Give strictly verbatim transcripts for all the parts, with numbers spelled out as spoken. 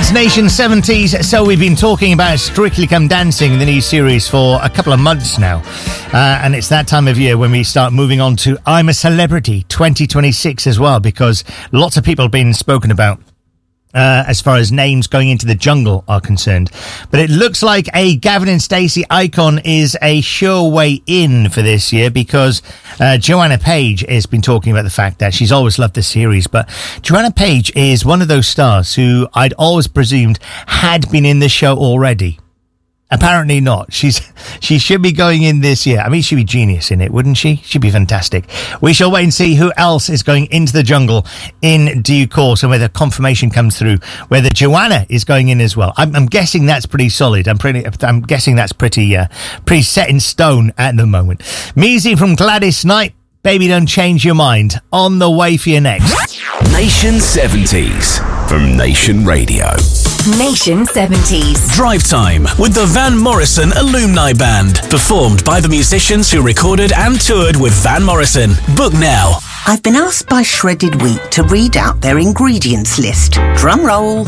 It's Nation seventies, so we've been talking about Strictly Come Dancing, the new series, for a couple of months now. Uh, and it's that time of year when we start moving on to I'm a Celebrity twenty twenty-six as well, because lots of people have been spoken about Uh, as far as names going into the jungle are concerned. But it looks like a Gavin and Stacey icon is a sure way in for this year, because uh, Joanna Page has been talking about the fact that she's always loved the series. But Joanna Page is one of those stars who I'd always presumed had been in the show already. Apparently not. She's she should be going in this year. I mean, she'd be genius in it, wouldn't she? She'd be fantastic. We shall wait and see who else is going into the jungle in due course, and whether confirmation comes through whether Joanna is going in as well. I'm, I'm guessing that's pretty solid. I'm pretty. I'm guessing that's pretty uh, pretty set in stone at the moment. Measy from Gladys Knight, Baby Don't Change Your Mind, on the way for you next. Nation seventies from Nation Radio. Nation seventies. Drive Time with the Van Morrison Alumni Band. Performed by the musicians who recorded and toured with Van Morrison. Book now. I've been asked by Shredded Wheat to read out their ingredients list. Drum roll.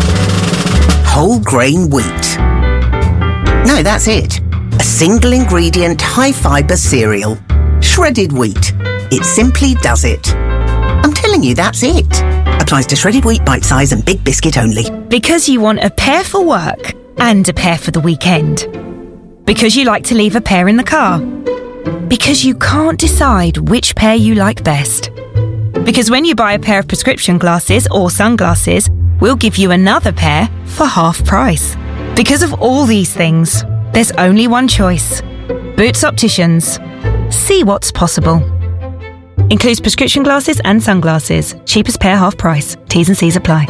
Whole grain wheat. No, that's it. A single ingredient high fibre cereal. Shredded wheat. It simply does it. I'm telling you, that's it. Applies to shredded wheat, bite size and big biscuit only. Because you want a pair for work and a pair for the weekend. Because you like to leave a pair in the car. Because you can't decide which pair you like best. Because when you buy a pair of prescription glasses or sunglasses, we'll give you another pair for half price. Because of all these things, there's only one choice. Boots Opticians. See what's possible. Includes prescription glasses and sunglasses. Cheapest pair, half price. T's and C's apply.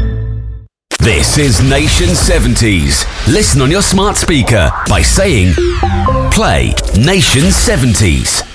This is Nation seventies. Listen on your smart speaker by saying, play Nation seventies.